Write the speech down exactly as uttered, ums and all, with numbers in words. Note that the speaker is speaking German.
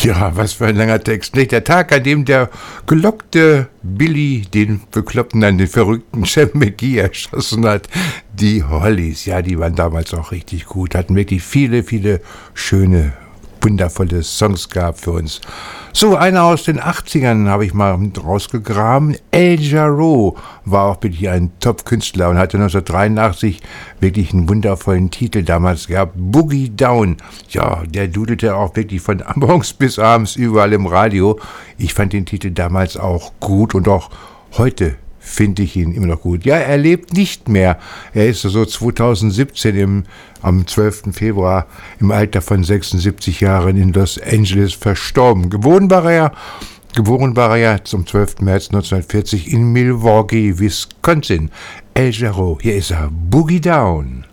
Ja, was für ein langer Text. Nicht der Tag, an dem der gelockte Billy den Bekloppten an den verrückten Cem McGee erschossen hat. Die Hollies, ja, die waren damals auch richtig gut, hatten wirklich viele, viele schöne, wundervolle Songs gehabt für uns. So, einer aus den achtzigern habe ich mal rausgegraben. El Jarreau war auch wirklich ein Top-Künstler und hatte neunzehnhundertdreiundachtzig wirklich einen wundervollen Titel damals gehabt. Boogie Down. Ja, der dudelte auch wirklich von morgens bis abends überall im Radio. Ich fand den Titel damals auch gut und auch heute finde ich ihn immer noch gut. Ja, er lebt nicht mehr. Er ist so zweitausendsiebzehn im, am zwölften Februar im Alter von sechsundsiebzig Jahren in Los Angeles verstorben. Geboren war er, geboren war er zum zwölften März neunzehnhundertvierzig in Milwaukee, Wisconsin. El Jarreau, hier ist er, Boogie Down.